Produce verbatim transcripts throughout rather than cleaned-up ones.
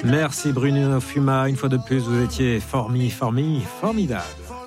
Merci Bruno Fuma, une fois de plus vous étiez formi, formi, formidable.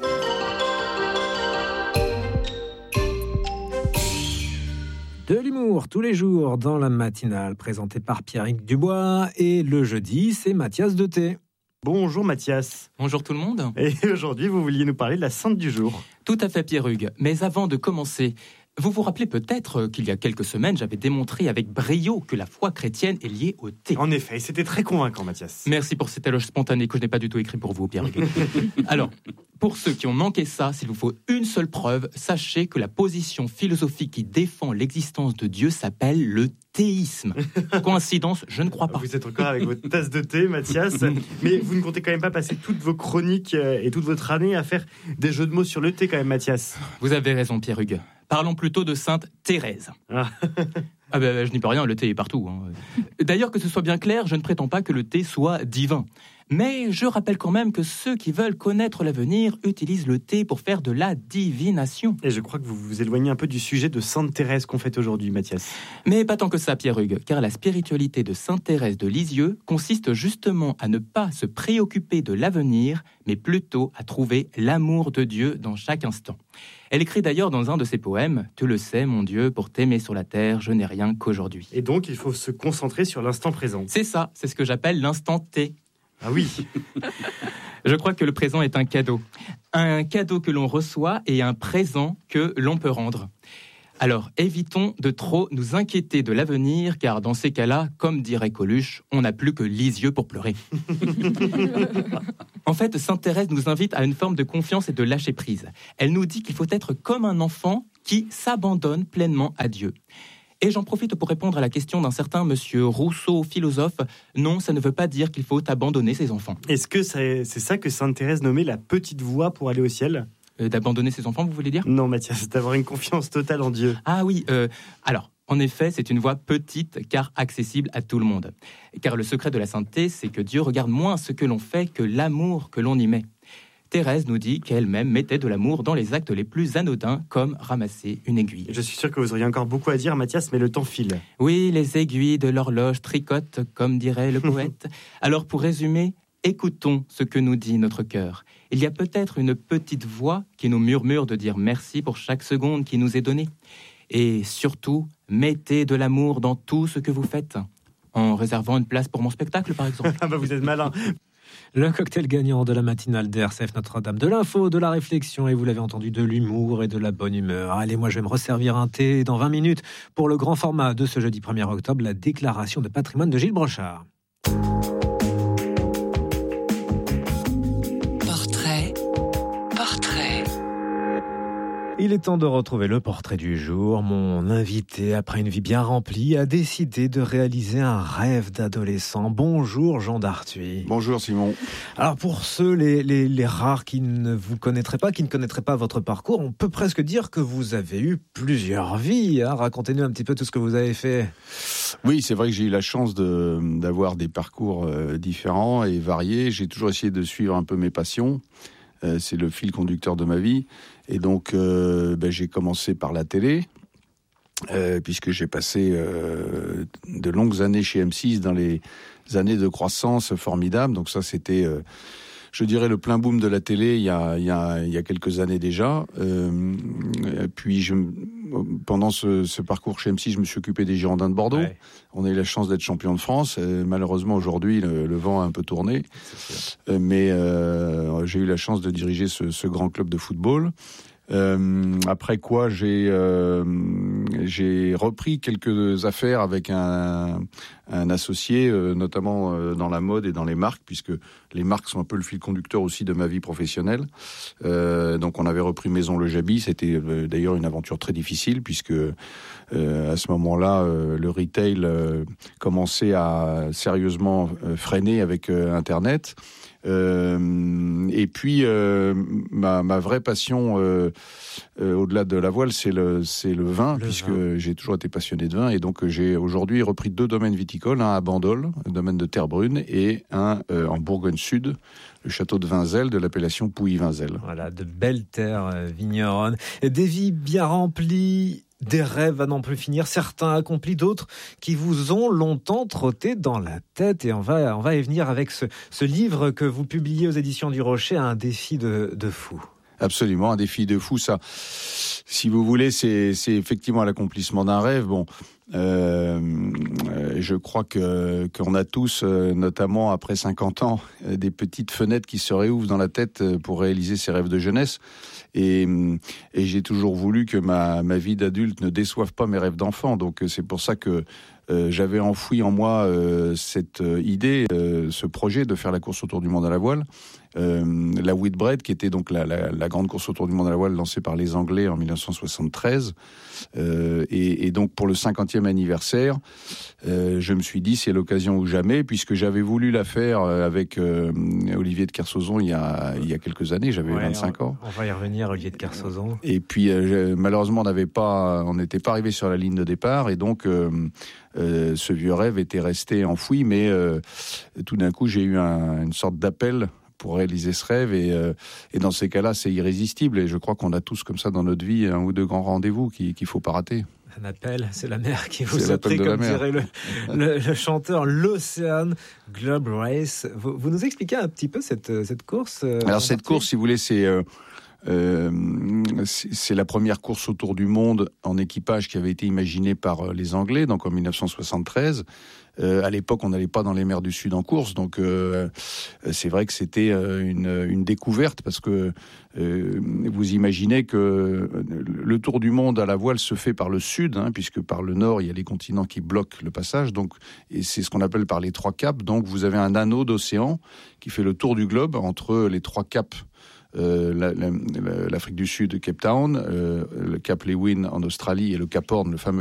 De l'humour tous les jours dans la matinale, présenté par Pierrick Dubois. Et le jeudi, c'est Mathias Deté. Bonjour Mathias. Bonjour tout le monde. Et aujourd'hui, vous vouliez nous parler de la sainte du jour. Tout à fait Pierre-Hugues. Mais avant de commencer, vous vous rappelez peut-être qu'il y a quelques semaines, j'avais démontré avec brio que la foi chrétienne est liée au thé. En effet, c'était très convaincant Mathias. Merci pour cet éloge spontané que je n'ai pas du tout écrit pour vous Pierre-Hugues. Alors, pour ceux qui ont manqué ça, s'il vous faut une seule preuve, sachez que la position philosophique qui défend l'existence de Dieu s'appelle le théisme. Coïncidence, je ne crois pas. Vous êtes encore avec votre tasse de thé, Mathias, mais vous ne comptez quand même pas passer toutes vos chroniques et toute votre année à faire des jeux de mots sur le thé quand même, Mathias. Vous avez raison, Pierre-Hugues. Parlons plutôt de Sainte Thérèse. Ah. Ah ben, je n'y peux rien, le thé est partout. Hein. D'ailleurs, que ce soit bien clair, je ne prétends pas que le thé soit divin. Mais je rappelle quand même que ceux qui veulent connaître l'avenir utilisent le thé pour faire de la divination. Et je crois que vous vous éloignez un peu du sujet de Sainte Thérèse qu'on fête aujourd'hui, Mathias. Mais pas tant que ça, Pierre-Hugues, car la spiritualité de Sainte Thérèse de Lisieux consiste justement à ne pas se préoccuper de l'avenir, mais plutôt à trouver l'amour de Dieu dans chaque instant. Elle écrit d'ailleurs dans un de ses poèmes « Tu le sais, mon Dieu, pour t'aimer sur la terre, je n'ai rien qu'aujourd'hui. » Et donc, il faut se concentrer sur l'instant présent. C'est ça, c'est ce que j'appelle l'instant T. Ah oui. Je crois que le présent est un cadeau. Un cadeau que l'on reçoit et un présent que l'on peut rendre. Alors, évitons de trop nous inquiéter de l'avenir, car dans ces cas-là, comme dirait Coluche, on n'a plus que Lisieux pour pleurer. En fait, Sainte Thérèse nous invite à une forme de confiance et de lâcher-prise. Elle nous dit qu'il faut être comme un enfant qui s'abandonne pleinement à Dieu. Et j'en profite pour répondre à la question d'un certain monsieur Rousseau, philosophe. Non, ça ne veut pas dire qu'il faut abandonner ses enfants. Est-ce que c'est, c'est ça que Sainte Thérèse nommait la petite voie pour aller au ciel ? euh, D'abandonner ses enfants, vous voulez dire ? Non, Mathias, d'avoir une confiance totale en Dieu. Ah oui, euh, alors, en effet, c'est une voie petite car accessible à tout le monde. Car le secret de la sainteté, c'est que Dieu regarde moins ce que l'on fait que l'amour que l'on y met. Thérèse nous dit qu'elle-même mettait de l'amour dans les actes les plus anodins, comme ramasser une aiguille. Je suis sûr que vous auriez encore beaucoup à dire, Mathias, mais le temps file. Oui, les aiguilles de l'horloge tricotent, comme dirait le poète. Alors, pour résumer, écoutons ce que nous dit notre cœur. Il y a peut-être une petite voix qui nous murmure de dire merci pour chaque seconde qui nous est donnée. Et surtout, mettez de l'amour dans tout ce que vous faites. En réservant une place pour mon spectacle, par exemple. Ah bah vous êtes malin. Le cocktail gagnant de la matinale d'R C F Notre-Dame, de l'info, de la réflexion et vous l'avez entendu, de l'humour et de la bonne humeur. Allez, moi je vais me resservir un thé dans vingt minutes pour le grand format de ce jeudi premier octobre, la déclaration de patrimoine de Gilles Brochard. Portrait, portrait. Il est temps de retrouver le portrait du jour. Mon invité, après une vie bien remplie, a décidé de réaliser un rêve d'adolescent. Bonjour Jean Darthuis. Bonjour Simon. Alors pour ceux, les, les, les rares qui ne vous connaîtraient pas, qui ne connaîtraient pas votre parcours, on peut presque dire que vous avez eu plusieurs vies. Hein. Racontez-nous un petit peu tout ce que vous avez fait. Oui, c'est vrai que j'ai eu la chance de, d'avoir des parcours euh, différents et variés. J'ai toujours essayé de suivre un peu mes passions. Euh, c'est le fil conducteur de ma vie. Et donc, euh, ben, j'ai commencé par la télé, euh, puisque j'ai passé euh, de longues années chez M six dans les années de croissance formidables. Donc ça, c'était, euh, je dirais, le plein boom de la télé il y a, il y a, il y a quelques années déjà. Euh, puis, je, pendant ce, ce parcours chez M six, je me suis occupé des Girondins de Bordeaux. Ouais. On a eu la chance d'être champion de France. Euh, malheureusement, aujourd'hui, le, le vent a un peu tourné. Euh, mais euh, j'ai eu la chance de diriger ce, ce grand club de football. Euh, après quoi, j'ai euh, j'ai repris quelques affaires avec un, un associé, euh, notamment euh, dans la mode et dans les marques, puisque les marques sont un peu le fil conducteur aussi de ma vie professionnelle. Euh, donc, on avait repris Maison Le Jaby. C'était euh, d'ailleurs une aventure très difficile, puisque euh, à ce moment-là, euh, le retail euh, commençait à sérieusement euh, freiner avec euh, Internet. Euh, et puis euh, ma, ma vraie passion euh, euh, au-delà de la voile, c'est le c'est le vin, le puisque vin. J'ai toujours été passionné de vin, et donc j'ai aujourd'hui repris deux domaines viticoles, un à Bandol, un domaine de terre brune, et un euh, en Bourgogne Sud, le château de Vinzel de l'appellation Pouilly-Vinzel. Voilà, de belles terres euh, vigneronnes, des vies bien remplies. des rêves à n'en plus finir, certains accomplis, d'autres qui vous ont longtemps trotté dans la tête. Et on va, on va y venir avec ce, ce livre que vous publiez aux éditions du Rocher, Un défi de, de fou. Absolument, un défi de fou, ça. Si vous voulez, c'est, c'est effectivement l'accomplissement d'un rêve. Bon, euh, je crois que qu'on a tous, notamment après cinquante ans, des petites fenêtres qui se réouvrent dans la tête pour réaliser ses rêves de jeunesse. Et, et j'ai toujours voulu que ma, ma vie d'adulte ne déçoive pas mes rêves d'enfant. Donc c'est pour ça que euh, j'avais enfoui en moi euh, cette idée, euh, ce projet de faire la course autour du monde à la voile. Euh, la Whitbread, qui était donc la, la, la grande course autour du monde à la voile lancée par les Anglais en dix-neuf cent soixante-treize. Euh, et, et donc pour le cinquantième anniversaire, euh, je me suis dit c'est l'occasion ou jamais, puisque j'avais voulu la faire avec euh, Olivier de Kersauzon il y a, il y a quelques années, j'avais ouais, vingt-cinq on, ans. On va y revenir, Olivier de Kersauzon. Et puis euh, malheureusement on n'avait pas, on n'était pas arrivé sur la ligne de départ, et donc euh, euh, ce vieux rêve était resté enfoui, mais euh, tout d'un coup j'ai eu un, une sorte d'appel pour réaliser ce rêve, et, euh, et dans ces cas-là, c'est irrésistible, et je crois qu'on a tous comme ça dans notre vie un ou deux grands rendez-vous qu'il ne faut pas rater. Un appel, c'est la mer qui vous a pris, comme dirait le, le, le chanteur, l'Ocean Globe Race. Vous, vous nous expliquez un petit peu cette, cette course euh, Alors cette course, si vous voulez, c'est... Euh, Euh, c'est, c'est la première course autour du monde en équipage qui avait été imaginée par les Anglais, donc en dix-neuf cent soixante-treize. Euh, à l'époque, on n'allait pas dans les mers du Sud en course, donc euh, c'est vrai que c'était une, une découverte, parce que euh, vous imaginez que le tour du monde à la voile se fait par le Sud, hein, puisque par le Nord, il y a les continents qui bloquent le passage, donc, et c'est ce qu'on appelle par les trois caps. Donc vous avez un anneau d'océan qui fait le tour du globe entre les trois caps. Euh, la, la, l'Afrique du Sud, Cape Town, euh, le Cap Lewin en Australie et le Cap Horn, le fameux